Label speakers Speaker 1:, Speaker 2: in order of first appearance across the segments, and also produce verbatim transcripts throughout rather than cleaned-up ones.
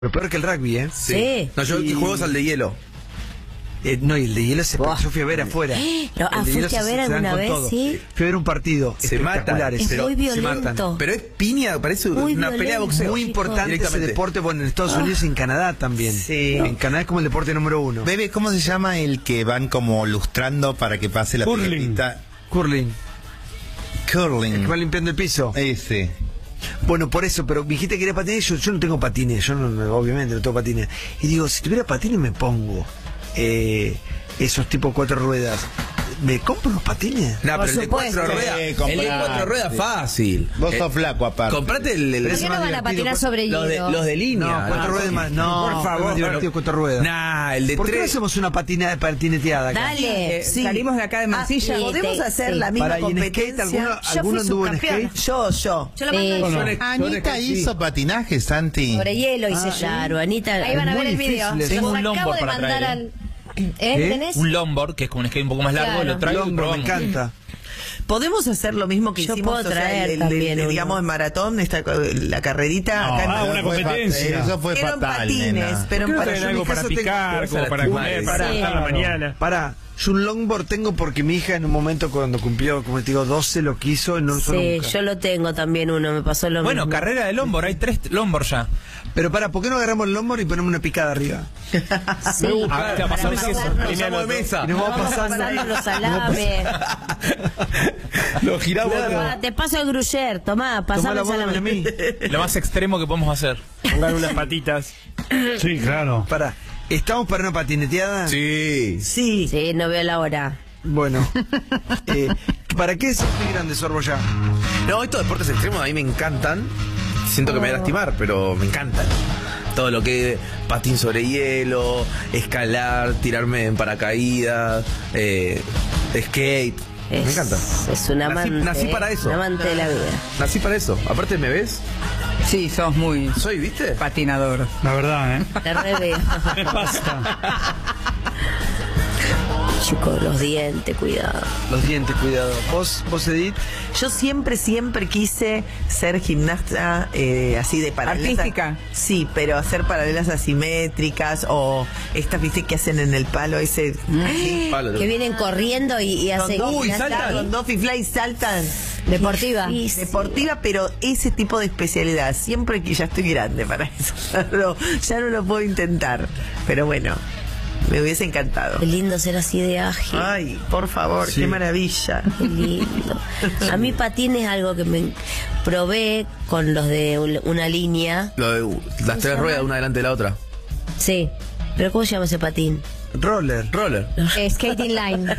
Speaker 1: Pero peor que el rugby, ¿eh?
Speaker 2: Sí.
Speaker 3: No, yo
Speaker 1: Y-
Speaker 3: y... juegos al de hielo.
Speaker 1: Eh, no, y el de hielo se
Speaker 2: Buah.
Speaker 1: yo fui a ver afuera.
Speaker 2: No, ah,
Speaker 1: El de hielo
Speaker 2: ¿fuiste a
Speaker 1: se-
Speaker 2: ver
Speaker 1: se dan
Speaker 2: alguna
Speaker 1: con
Speaker 2: vez?
Speaker 1: todo.
Speaker 2: Sí.
Speaker 1: Fui a ver un partido.
Speaker 3: Se matan.
Speaker 1: espectaculares.
Speaker 2: Es
Speaker 3: pero
Speaker 2: muy
Speaker 3: se matan.
Speaker 2: violento.
Speaker 3: Pero es piña, parece
Speaker 2: Muy
Speaker 3: una pelea de
Speaker 2: violento.
Speaker 3: boxeo.
Speaker 1: Muy importante ese
Speaker 3: Directamente.
Speaker 1: deporte, bueno, en Estados Unidos y en Canadá también.
Speaker 4: Sí.
Speaker 1: En Canadá es como el deporte número uno.
Speaker 4: Bebe, ¿cómo se llama el que van como lustrando para que pase la
Speaker 5: Curling.
Speaker 4: pelotita?
Speaker 1: Curling. El
Speaker 4: Curling.
Speaker 1: que va limpiando el piso.
Speaker 4: Ese.
Speaker 1: Bueno, por eso, pero me dijiste que quería patines, yo, yo no tengo patines, yo no, no, obviamente no tengo patines. Y digo, si tuviera patines me pongo eh, esos tipo cuatro ruedas. ¿Me compro unos patines?
Speaker 3: No,
Speaker 2: Por
Speaker 3: pero el de
Speaker 2: supuesto.
Speaker 3: cuatro ruedas.
Speaker 4: Sí,
Speaker 3: El de
Speaker 4: comprate.
Speaker 3: cuatro ruedas fácil.
Speaker 4: Vos
Speaker 3: Eh,
Speaker 4: sos flaco aparte.
Speaker 3: Comprate el, el-
Speaker 2: ¿Por
Speaker 1: es
Speaker 2: qué
Speaker 1: más
Speaker 2: no van a
Speaker 1: divertido,
Speaker 2: patinar
Speaker 1: pues,
Speaker 2: sobre
Speaker 3: los, de,
Speaker 2: hielo?
Speaker 3: los de línea.
Speaker 1: No, cuatro
Speaker 3: Ah,
Speaker 1: ruedas
Speaker 3: sí.
Speaker 1: más. No,
Speaker 3: por favor.
Speaker 1: es más divertido cuatro ruedas.
Speaker 3: Nah, el de
Speaker 1: ¿Por qué no
Speaker 3: tres.
Speaker 1: hacemos una patina patineteada acá?
Speaker 2: Dale.
Speaker 6: Eh, Salimos de acá de Mansilla.
Speaker 2: Ah, sí.
Speaker 4: ¿Podemos
Speaker 2: te-
Speaker 4: hacer
Speaker 2: sí.
Speaker 4: la misma
Speaker 1: Para, ¿y en skate
Speaker 4: competencia?
Speaker 1: alguno,
Speaker 6: Yo
Speaker 1: alguno
Speaker 6: fui
Speaker 1: anduvo en
Speaker 6: subcampeona.
Speaker 1: skate?
Speaker 4: Yo, yo.
Speaker 2: Yo la mando
Speaker 5: Yo no.
Speaker 2: sobre,
Speaker 4: Anita hizo patinaje, Santi.
Speaker 2: sobre hielo, hice claro, Anita.
Speaker 7: Ahí van a
Speaker 1: Es
Speaker 7: ver
Speaker 1: muy
Speaker 7: el video.
Speaker 1: difícil
Speaker 7: Los
Speaker 8: eso. Tengo un
Speaker 7: acabo
Speaker 8: longboard
Speaker 7: de
Speaker 8: para
Speaker 7: mandar
Speaker 8: traer,
Speaker 7: al... ¿Eh?
Speaker 1: ¿Qué?
Speaker 7: ¿Tenés?
Speaker 8: Un longboard, que es como un skate un poco más largo,
Speaker 7: Claro.
Speaker 8: lo traigo y
Speaker 1: Longboard, me
Speaker 8: probamos.
Speaker 1: encanta.
Speaker 4: ¿Podemos hacer lo mismo que
Speaker 2: Yo
Speaker 4: hicimos
Speaker 2: puedo
Speaker 4: o sea,
Speaker 2: traer
Speaker 4: el- el-
Speaker 2: también
Speaker 4: el,
Speaker 2: uno.
Speaker 4: digamos, en maratón, esta, la carrerita?
Speaker 5: No,
Speaker 4: acá en
Speaker 5: ah,
Speaker 4: Maratón
Speaker 5: una
Speaker 4: fue
Speaker 5: competencia.
Speaker 4: fatal.
Speaker 9: Eso fue
Speaker 4: Eran
Speaker 9: fatal,
Speaker 4: patines,
Speaker 9: nena.
Speaker 4: pero
Speaker 5: ¿Por qué no
Speaker 4: para
Speaker 5: traen
Speaker 4: yo en
Speaker 5: algo
Speaker 4: mi
Speaker 5: para
Speaker 4: caso
Speaker 5: picar,
Speaker 3: tengo-
Speaker 5: como para
Speaker 3: tu
Speaker 5: comer,
Speaker 3: madre.
Speaker 5: para
Speaker 2: Sí.
Speaker 5: estar la mañana?
Speaker 1: Pará, yo un longboard tengo porque mi hija en un momento cuando cumplió, como te digo, doce lo quiso y no lo usó
Speaker 2: Sí,
Speaker 1: nunca.
Speaker 2: yo lo tengo también uno, me pasó lo
Speaker 8: Bueno,
Speaker 2: mismo.
Speaker 8: carrera de longboard, hay tres longboard ya.
Speaker 1: Pero pará, ¿por qué no agarramos el longboard y ponemos una picada arriba?
Speaker 2: Sí,
Speaker 8: Ah, te va a pasar
Speaker 2: para
Speaker 8: eso.
Speaker 2: pasarnos-
Speaker 3: Pasamos de mesa.
Speaker 1: Y nos vamos
Speaker 2: Vamos
Speaker 1: pasando.
Speaker 2: pasando los salames.
Speaker 3: Lo giramos.
Speaker 2: Ah, te paso el gruyer, tomá,
Speaker 1: Tomá
Speaker 2: pasame
Speaker 1: la
Speaker 2: el
Speaker 1: bola a
Speaker 2: salame.
Speaker 1: mí.
Speaker 8: Lo más extremo que podemos hacer.
Speaker 5: Pongan unas patitas. Sí, claro.
Speaker 1: Pará, ¿estamos para una patineteada?
Speaker 3: Sí.
Speaker 4: Sí.
Speaker 2: Sí, no veo la hora.
Speaker 1: Bueno, eh, ¿para qué sos muy grande, Sorbo, ya?
Speaker 3: No, estos deportes extremos a mí me encantan. Siento que me voy a lastimar, pero me encantan. Todo lo que es patín sobre hielo, escalar, tirarme en paracaídas, eh, skate.
Speaker 2: Es,
Speaker 3: Me encanta.
Speaker 2: Es un
Speaker 3: Nací-
Speaker 2: amante.
Speaker 3: nací para eso.
Speaker 2: Un amante de la vida.
Speaker 3: Nací para eso. Aparte, ¿me ves?
Speaker 6: Sí, sos muy
Speaker 3: Soy, ¿viste?
Speaker 6: patinador.
Speaker 5: La verdad, ¿eh?
Speaker 2: Te re veo.
Speaker 5: Me basta.
Speaker 2: Chicos, los dientes, cuidado.
Speaker 1: Los dientes, cuidado. ¿Vos, vos Edith?
Speaker 4: Yo siempre, siempre quise ser gimnasta eh, así de paralelas.
Speaker 6: ¿Artística?
Speaker 4: Sí, pero hacer paralelas asimétricas o estas, viste, que hacen en el palo ese.
Speaker 3: Palo.
Speaker 2: Que vienen corriendo y, y hacen.
Speaker 4: Rondoff,
Speaker 3: Uy, saltan.
Speaker 4: Rondoff y fly saltan.
Speaker 7: Deportiva.
Speaker 2: Difícil.
Speaker 4: Deportiva, pero ese tipo de especialidad. Siempre que ya estoy grande para eso. No, ya no lo puedo intentar. Pero bueno, me hubiese encantado.
Speaker 2: Qué lindo ser así de ágil.
Speaker 4: Ay, por favor,
Speaker 1: Sí.
Speaker 4: qué maravilla.
Speaker 2: Qué lindo. A mí patín es algo que me probé con los de un- una línea.
Speaker 3: Lo de, uh, las tres ruedas, una delante de la otra.
Speaker 2: Sí. ¿Pero cómo se llama ese patín?
Speaker 1: Roller.
Speaker 3: Roller.
Speaker 7: Eh, skating line.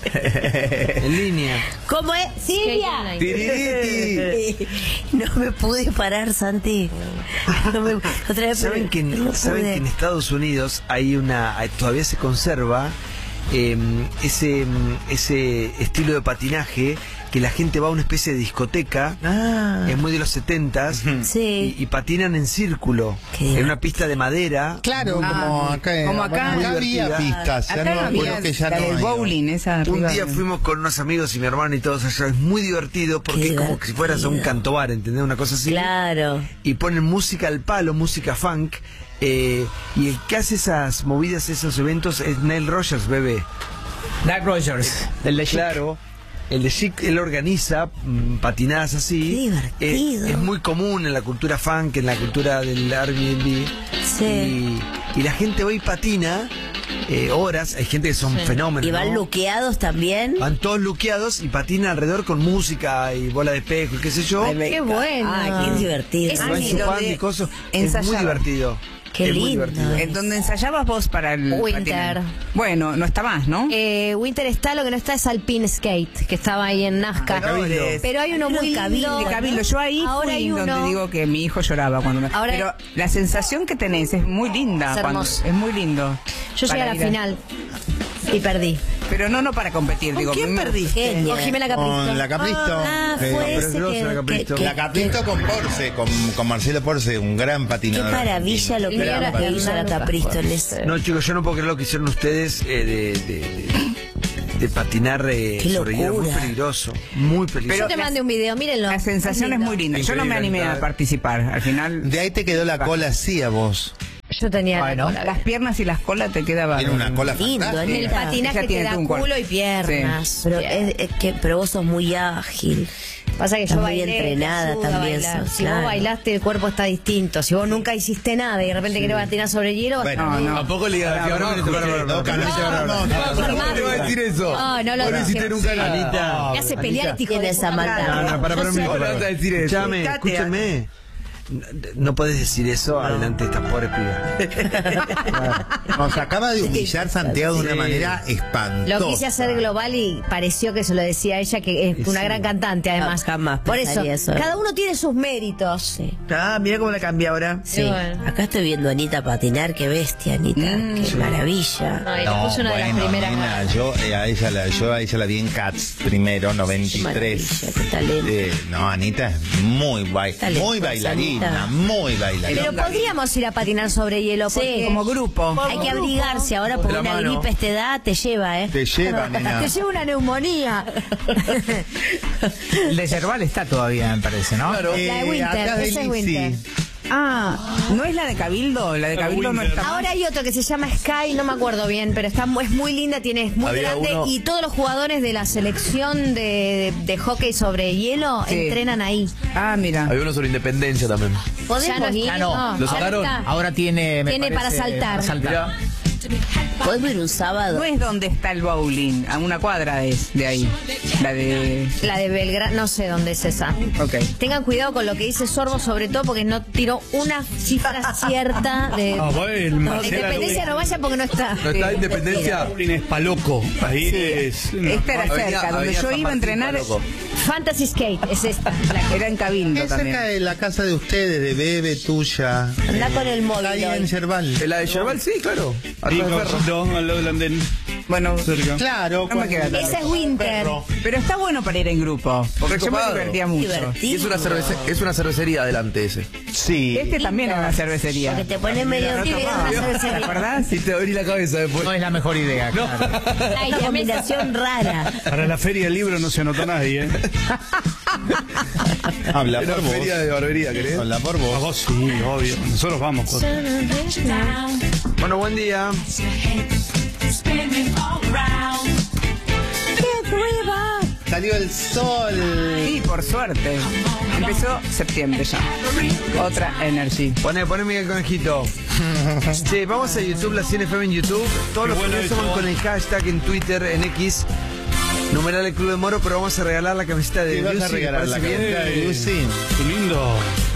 Speaker 1: En línea.
Speaker 2: ¿Cómo es? ¡Silvia!
Speaker 7: Skating line.
Speaker 3: Tiririti.
Speaker 2: No me pude parar, Santi. No me, otra vez
Speaker 1: ¿Saben que, en,
Speaker 2: no
Speaker 1: ¿saben
Speaker 2: pude.
Speaker 1: que en Estados Unidos hay una, hay- todavía se conserva eh, ese, ese estilo de patinaje que la gente va a una especie de discoteca,
Speaker 4: Ah.
Speaker 1: es muy de los setentas,
Speaker 2: Sí.
Speaker 1: y, y patinan en círculo,
Speaker 2: Qué
Speaker 1: en una pista de madera.
Speaker 9: Claro, como acá.
Speaker 6: como acá.
Speaker 9: Acá había
Speaker 1: Divertida.
Speaker 9: pistas. Ya
Speaker 6: Acá
Speaker 9: no,
Speaker 6: había
Speaker 9: creo que ya
Speaker 6: la
Speaker 9: no
Speaker 6: del
Speaker 9: hay.
Speaker 6: bowling, esa
Speaker 1: Un
Speaker 6: arriba.
Speaker 1: día fuimos con unos amigos y mi hermano y todos allá, es muy divertido porque
Speaker 2: Qué
Speaker 1: es como que si fueras a un
Speaker 2: divertido.
Speaker 1: cantobar, ¿entendés? Una cosa así.
Speaker 2: Claro.
Speaker 1: Y ponen música al palo, música funk, eh, y el que hace esas movidas, esos eventos es Neil Rogers, bebé.
Speaker 8: Doug Rogers, del de Chic.
Speaker 1: Claro, el de Chic, él organiza mm, patinadas así.
Speaker 2: Qué divertido.
Speaker 1: Eh, es muy común en la cultura funk, en la cultura del Airbnb.
Speaker 2: Sí.
Speaker 1: Y, y la gente va y patina eh, horas, hay gente que son fenómenos.
Speaker 2: ¿Y van
Speaker 1: ¿no?
Speaker 2: luqueados también?
Speaker 1: Van todos luqueados y patinan alrededor con música y bola de espejo y qué sé yo.
Speaker 4: Ay, me-
Speaker 7: Qué bueno.
Speaker 2: Ay, qué divertido.
Speaker 7: Es
Speaker 1: Van
Speaker 4: Ay, lo
Speaker 1: chupando
Speaker 4: de
Speaker 1: y cosas. Es muy
Speaker 6: ensayar.
Speaker 1: divertido.
Speaker 2: Qué
Speaker 1: es muy
Speaker 2: lindo.
Speaker 1: divertido.
Speaker 6: En donde ensayabas vos para el
Speaker 7: Winter.
Speaker 6: patinar. Bueno, no está más, ¿no?
Speaker 7: Eh, Winter está, lo que no está es Alpine Skate, que estaba ahí en Nazca.
Speaker 4: Cabildo.
Speaker 7: Pero hay uno
Speaker 2: Pero
Speaker 7: muy
Speaker 2: en Cabildo.
Speaker 7: lindo.
Speaker 6: De Cabildo, yo ahí
Speaker 7: Ahora
Speaker 6: fui
Speaker 7: hay
Speaker 6: donde
Speaker 7: uno.
Speaker 6: digo que mi hijo lloraba cuando me...
Speaker 7: Ahora-
Speaker 6: Pero la sensación que tenés es muy linda.
Speaker 7: Es
Speaker 6: cuando-
Speaker 7: hermoso.
Speaker 6: es muy lindo.
Speaker 7: Yo llegué a
Speaker 6: Para
Speaker 7: la
Speaker 6: ir
Speaker 7: final y perdí.
Speaker 6: Pero no, no para competir,
Speaker 4: ¿Con
Speaker 6: digo.
Speaker 4: quién
Speaker 6: me-
Speaker 4: perdiste?
Speaker 2: Genia.
Speaker 7: Con Jimena Capristo.
Speaker 9: Con la Capristo.
Speaker 2: Ah,
Speaker 9: Sí.
Speaker 2: fue
Speaker 1: pero es
Speaker 2: ese
Speaker 1: grosa
Speaker 2: que,
Speaker 1: la Capristo.
Speaker 2: que-
Speaker 9: La Capristo con Porce, con, con Marcelo Porce, un gran
Speaker 2: Qué
Speaker 9: patinador.
Speaker 2: maravilla lo que,
Speaker 7: Gran
Speaker 2: lo que hizo la
Speaker 7: patinador.
Speaker 2: Capristo en ese.
Speaker 1: No, chicos, yo no puedo creer lo que hicieron ustedes eh, de, de, de, de patinar eh,
Speaker 2: Qué
Speaker 1: sobre hielo. Muy
Speaker 2: locura.
Speaker 1: peligroso. Muy
Speaker 7: Yo
Speaker 1: peligroso.
Speaker 7: te mandé un video, mírenlo.
Speaker 6: La sensación es
Speaker 7: lindo.
Speaker 6: muy linda. Yo no me
Speaker 1: Increíble,
Speaker 6: animé
Speaker 1: claro.
Speaker 6: a participar. Al final...
Speaker 9: De ahí te quedó la cola así a vos.
Speaker 7: Yo tenía la
Speaker 8: Bueno.
Speaker 7: cola.
Speaker 6: Las piernas y las colas te quedaban.
Speaker 9: Tiene una cola
Speaker 2: Lindo,
Speaker 9: fantástica.
Speaker 7: El
Speaker 2: Anita.
Speaker 7: patinaje
Speaker 6: Ella
Speaker 7: te
Speaker 6: tiene
Speaker 7: da
Speaker 6: todo un cuerpo.
Speaker 7: culo y piernas.
Speaker 2: Pero,
Speaker 7: Bien.
Speaker 2: es, es que, pero vos sos muy ágil.
Speaker 7: Pasa que
Speaker 2: Estás
Speaker 7: yo
Speaker 2: muy
Speaker 7: bailé,
Speaker 2: entrenada
Speaker 7: te ayuda a
Speaker 2: también
Speaker 7: bailar.
Speaker 2: sos,
Speaker 7: Si
Speaker 2: claro.
Speaker 7: vos bailaste, el cuerpo está distinto. Si vos nunca hiciste nada y de repente querés patinar sobre hielo,
Speaker 9: Bueno,
Speaker 6: No, no.
Speaker 3: Tampoco le digas así, ahora
Speaker 9: No, Carlos, no, no,
Speaker 3: ¿Cómo te va a decir eso?
Speaker 7: No, no lo
Speaker 3: Vos no
Speaker 7: dije.
Speaker 3: hiciste nunca nada.
Speaker 1: Anita,
Speaker 7: me hace pelear este hijo
Speaker 2: Tiene
Speaker 7: de
Speaker 2: esa
Speaker 7: puta
Speaker 2: maldad.
Speaker 7: madre.
Speaker 1: No, no, para, para,
Speaker 7: Yo
Speaker 1: un
Speaker 7: sé-
Speaker 1: minuto,
Speaker 3: ¿Cómo le vas a decir eso?
Speaker 1: Escúchame,
Speaker 4: Fíjate,
Speaker 1: escúchame. No podés decir eso adelante de estas pobres pibas.
Speaker 9: Nos acaba de humillar Santiago de una
Speaker 1: Sí.
Speaker 9: manera espantosa.
Speaker 7: Lo quise hacer global y pareció que se lo decía a ella, que es una
Speaker 1: Sí.
Speaker 7: gran cantante además.
Speaker 2: No, jamás
Speaker 7: Por eso,
Speaker 2: pensaría eso.
Speaker 7: cada uno tiene sus méritos.
Speaker 2: Sí.
Speaker 4: Ah, mira cómo la cambia ahora.
Speaker 2: Sí.
Speaker 7: bueno.
Speaker 2: Acá estoy viendo a Anita patinar, qué bestia, Anita, qué maravilla.
Speaker 7: No, y le
Speaker 9: No,
Speaker 7: puse una de las
Speaker 9: bueno,
Speaker 7: primeras.
Speaker 9: nena, yo, eh, a ella la, yo a ella la vi en Cats primero, noventa y tres.
Speaker 2: Qué maravilla, qué talento.
Speaker 9: Eh, no, Anita es muy, bai-
Speaker 2: Talentosa,
Speaker 9: muy bailarina,
Speaker 2: Anita.
Speaker 9: muy bailarina.
Speaker 7: Pero podríamos ir a patinar sobre hielo. porque
Speaker 6: Como grupo.
Speaker 7: como
Speaker 2: Hay que
Speaker 7: grupo,
Speaker 2: abrigarse ahora porque
Speaker 3: De la
Speaker 2: una
Speaker 3: mano.
Speaker 2: gripe a esta edad te lleva, ¿eh?
Speaker 9: Te lleva, nena.
Speaker 7: Te lleva una neumonía.
Speaker 8: El de Yerbal está todavía, me parece, ¿no?
Speaker 3: Claro.
Speaker 7: La de Winter,
Speaker 9: acá de
Speaker 7: esa es
Speaker 9: Lizzy.
Speaker 7: Winter.
Speaker 6: Ah, ¿no es la de Cabildo? La de
Speaker 5: La
Speaker 6: Cabildo no
Speaker 5: Winter.
Speaker 6: está.
Speaker 7: Ahora hay otro que se llama Sky, no me acuerdo bien, pero está mu- es muy linda, tiene es muy
Speaker 3: Había
Speaker 7: grande
Speaker 3: uno-
Speaker 7: y todos los jugadores de la selección de, de, de hockey sobre hielo
Speaker 6: Sí.
Speaker 7: entrenan ahí.
Speaker 6: Ah, mira.
Speaker 3: Había uno sobre Independencia también.
Speaker 7: Ya no,
Speaker 2: ir?
Speaker 8: Ya no,
Speaker 3: ¿Lo
Speaker 7: ahora
Speaker 3: sacaron?
Speaker 7: está.
Speaker 8: Ahora tiene. me
Speaker 7: Tiene para
Speaker 8: parece,
Speaker 7: saltar.
Speaker 8: para saltar.
Speaker 3: Mirá.
Speaker 2: ¿Podemos ir un sábado?
Speaker 6: No es donde está el bowling, a una cuadra es de ahí. La de.
Speaker 7: La de Belgrano, no sé dónde es esa.
Speaker 6: Ok.
Speaker 7: Tengan cuidado con lo que dice Sorbo, sobre todo porque no tiró una cifra cierta de.
Speaker 5: Ah, bueno, el
Speaker 7: No,
Speaker 5: Marcela
Speaker 7: Independencia no vaya porque no está.
Speaker 3: ¿No está Independencia?
Speaker 5: Bowling es Paloco. Ahí es. no.
Speaker 6: Esta era
Speaker 3: Avenida-
Speaker 6: cerca, donde
Speaker 3: Avenida
Speaker 6: yo
Speaker 3: San
Speaker 6: iba a
Speaker 3: Martín,
Speaker 6: entrenar.
Speaker 3: Paloco.
Speaker 7: Fantasy Skate es esta. la-
Speaker 6: Era en Cabildo
Speaker 9: Es cerca
Speaker 6: también.
Speaker 9: de la casa de ustedes, de Bebe, tuya.
Speaker 2: Anda con el móvil
Speaker 9: Ahí
Speaker 2: hoy.
Speaker 9: en Yerbal.
Speaker 3: ¿La de Yerbal? Sí, claro.
Speaker 5: Sí,
Speaker 3: Atrás del perro.
Speaker 5: Carlito, al lado del andén.
Speaker 6: Bueno,
Speaker 5: Cerca.
Speaker 9: Claro,
Speaker 6: No me queda
Speaker 9: cuando-
Speaker 6: tan
Speaker 7: Esa es Winter.
Speaker 6: pero está bueno para ir en grupo. Porque yo me
Speaker 3: Recopado.
Speaker 6: divertía mucho.
Speaker 2: Divertido.
Speaker 3: Y es una, cervece- es una cervecería adelante ese.
Speaker 9: Sí.
Speaker 6: Este también es una cervecería.
Speaker 2: Porque te pones medio
Speaker 7: Sí,
Speaker 2: tímido.
Speaker 7: una
Speaker 6: ¿Te
Speaker 7: cervecería.
Speaker 6: acordás?
Speaker 3: Y te abrí la cabeza después.
Speaker 8: No es la mejor idea, claro.
Speaker 2: Hay una combinación rara.
Speaker 5: Para la feria del libro no se anotó nadie, ¿eh?
Speaker 9: Habla
Speaker 3: Era
Speaker 9: por vos.
Speaker 3: feria de barbería, ¿querés?
Speaker 9: Habla por
Speaker 5: A
Speaker 9: vos.
Speaker 5: vos sí, obvio. Nosotros vamos. José.
Speaker 1: Bueno, buen día.
Speaker 9: Salió el sol.
Speaker 6: Sí, por suerte. Empezó septiembre ya. Otra energy.
Speaker 1: Poné, poné Miguel Conejito. Sí, vamos a YouTube, la Cien F M en YouTube. Todos
Speaker 5: Qué
Speaker 1: los
Speaker 5: bueno
Speaker 1: videos
Speaker 5: eso.
Speaker 1: son con el hashtag en Twitter, en X. Numeral el Club de Moro, pero vamos a regalar la camiseta de
Speaker 9: ¿Te vas a
Speaker 1: Lucy,
Speaker 9: regalar la
Speaker 1: ¿parece bien?
Speaker 9: camiseta de Lucy?
Speaker 5: Qué lindo.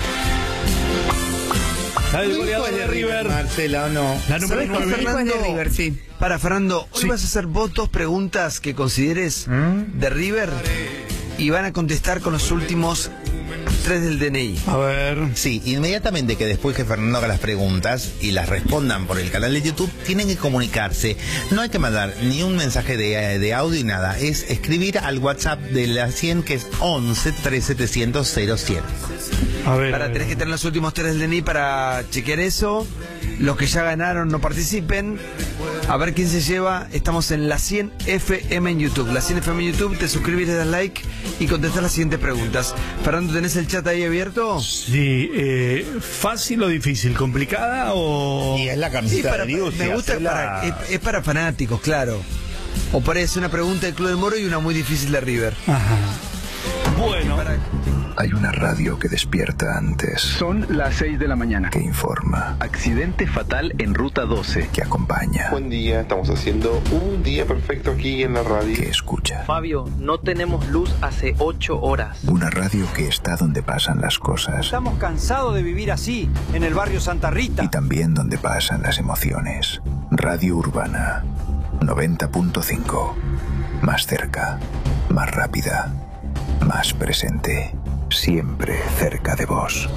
Speaker 5: La del
Speaker 9: ¿Tu hijo
Speaker 5: goleador
Speaker 9: es
Speaker 5: de River.
Speaker 9: Marcela, o no?
Speaker 5: La número
Speaker 1: ¿Sabés qué,
Speaker 5: nueve.
Speaker 6: Hijo es de River, sí.
Speaker 1: Para Fernando, hoy vas a hacer vos dos preguntas que consideres de River y van a contestar con los últimos tres del D N I.
Speaker 5: A ver.
Speaker 9: Sí, inmediatamente que después que Fernando haga las preguntas y las respondan por el canal de YouTube, tienen que comunicarse. No hay que mandar ni un mensaje de, de audio ni nada. Es escribir al WhatsApp de la cien, que es once tres setecientos cero cien.
Speaker 5: A ver.
Speaker 1: Para, tenés que tener los últimos tres del D N I para chequear eso. Los que ya ganaron no participen. A ver quién se lleva. Estamos en la cien F M en YouTube. La cien F M en YouTube, te suscribís, le das like y contestás las siguientes preguntas. Fernando, ¿tenés el chat ahí abierto?
Speaker 5: Sí, eh, ¿fácil o difícil? ¿Complicada o...?
Speaker 9: Y es la
Speaker 1: Sí,
Speaker 9: camiseta
Speaker 1: para,
Speaker 9: de Lucy.
Speaker 1: me gusta,
Speaker 9: hacela-
Speaker 1: para, es, es para fanáticos, claro. O por eso una pregunta del Club del Moro y una muy difícil de River.
Speaker 5: Ajá. Bueno,
Speaker 10: Hay una radio que despierta antes,
Speaker 11: Son las seis de la mañana.
Speaker 10: que informa,
Speaker 11: Accidente fatal en ruta doce.
Speaker 10: que acompaña,
Speaker 12: Buen día, estamos haciendo un día perfecto aquí en la radio.
Speaker 10: que escucha.
Speaker 13: Fabio, no tenemos luz hace ocho horas.
Speaker 10: Una radio que está donde pasan las cosas
Speaker 14: Estamos cansados de vivir así, en el barrio Santa Rita.
Speaker 10: y también donde pasan las emociones. Radio Urbana noventa punto cinco. Más cerca, más rápida, más presente. Siempre cerca de vos.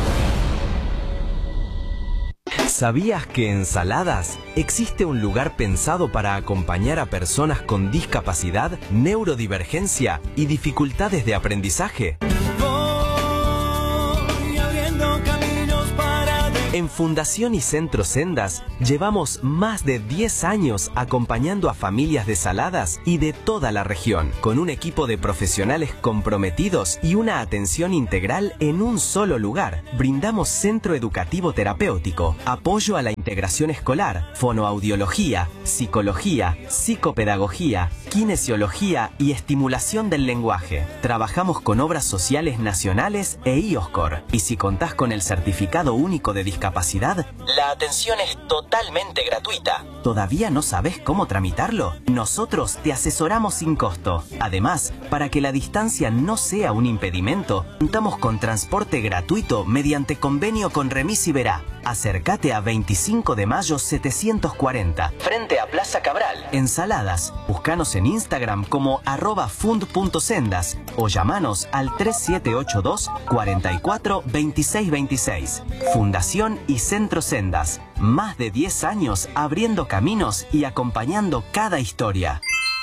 Speaker 15: ¿Sabías que en Saladas existe un lugar pensado para acompañar a personas con discapacidad, neurodivergencia y dificultades de aprendizaje? En Fundación y Centro Sendas llevamos más de diez años acompañando a familias de Saladas y de toda la región, con un equipo de profesionales comprometidos y una atención integral en un solo lugar. Brindamos centro educativo terapéutico, apoyo a la integración escolar, fonoaudiología, psicología, psicopedagogía, kinesiología y estimulación del lenguaje. Trabajamos con obras sociales nacionales e I O S C O R. Y si contás con el certificado único de discapacidad, la atención es totalmente gratuita. ¿Todavía no sabes cómo tramitarlo? Nosotros te asesoramos sin costo. Además, para que la distancia no sea un impedimento, contamos con transporte gratuito mediante convenio con Remis Iberá. Acércate a veinticinco de mayo setecientos cuarenta, frente a Plaza Cabral, en Saladas. Búscanos en Instagram como arroba fund punto sendas o llamanos al tres siete ocho dos, cuatro cuatro, dos seis dos seis. Fundación y Centro Sendas. Más de diez años abriendo caminos y acompañando cada historia.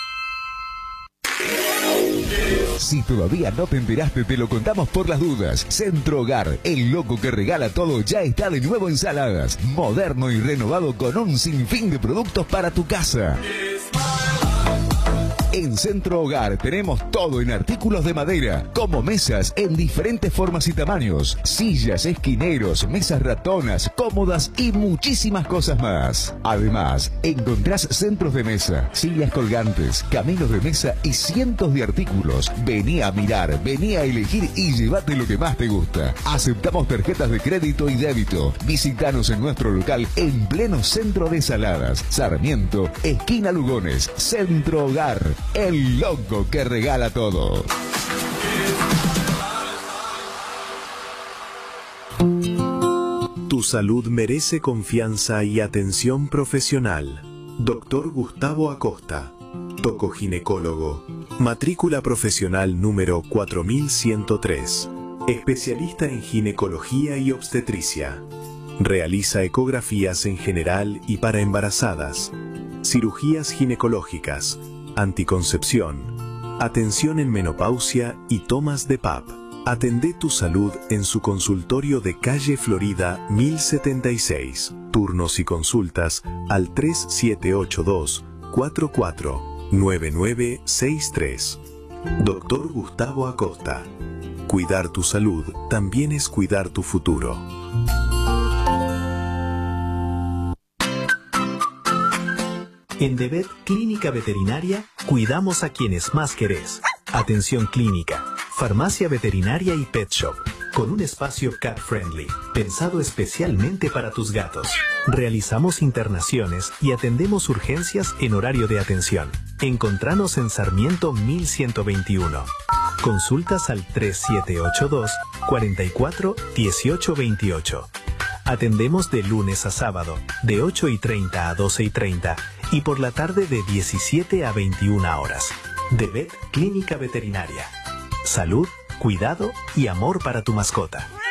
Speaker 16: Si todavía no te enteraste, te lo contamos por las dudas. Centro Hogar, el loco que regala todo, ya está de nuevo en Saladas. Moderno y renovado con un sinfín de productos para tu casa. En Centro Hogar tenemos todo en artículos de madera, como mesas en diferentes formas y tamaños, sillas, esquineros, mesas ratonas, cómodas y muchísimas cosas más. Además, encontrás centros de mesa, sillas colgantes, caminos de mesa y cientos de artículos. Vení a mirar, vení a elegir y llévate lo que más te gusta. Aceptamos tarjetas de crédito y débito. Visítanos en nuestro local en pleno centro de Saladas, Sarmiento, esquina Lugones. Centro Hogar, el loco que regala todo.
Speaker 17: Tu salud merece confianza y atención profesional. Doctor Gustavo Acosta, tocoginecólogo, matrícula profesional número cuatro mil ciento tres, especialista en ginecología y obstetricia. Realiza ecografías en general y para embarazadas, cirugías ginecológicas, anticoncepción, atención en menopausia y tomas de P A P. Atendé tu salud en su consultorio de calle Florida mil setenta y seis. Turnos y consultas al tres siete ocho dos, cuatro cuatro, nueve nueve seis tres. Doctor Gustavo Acosta. Cuidar tu salud también es cuidar tu futuro.
Speaker 18: En Devet Clínica Veterinaria, cuidamos a quienes más querés. Atención clínica, farmacia veterinaria y pet shop, con un espacio cat friendly, pensado especialmente para tus gatos. Realizamos internaciones y atendemos urgencias en horario de atención. Encontranos en Sarmiento mil ciento veintiuno. Consultas al tres siete ocho dos, cuatro cuatro, uno ocho dos ocho. Atendemos de lunes a sábado, de ocho y treinta a doce y treinta y por la tarde de diecisiete a veintiuna horas. Devet Clínica Veterinaria. Salud, cuidado y amor para tu mascota.